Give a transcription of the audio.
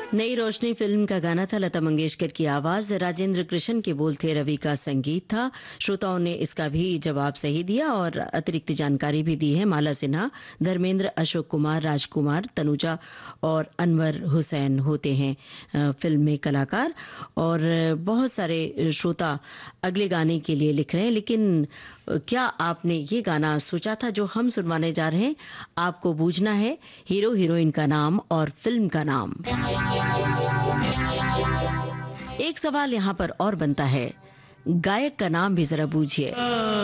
Nai Roshni film का गाना था। लता मंगेशकर की आवाज, राजेंद्र कृष्ण के बोल थे, रवि का संगीत था। श्रोताओं ने इसका भी जवाब सही दिया और अतिरिक्त जानकारी भी दी है। माला सिन्हा, धर्मेंद्र, अशोक कुमार, राजकुमार, तनुजा और अनवर हुसैन होते हैं फिल्म में कलाकार। और बहुत सारे श्रोता अगले गाने के लिए लिख रहे हैं, लेकिन क्या आपने ये गाना सोचा था जो हम सुनवाने जा रहे हैं? आपको बूझना है हीरो हीरोइन का नाम और फिल्म का नाम। एक सवाल यहाँ पर और बनता है, गायक का नाम भी जरा बूझिए।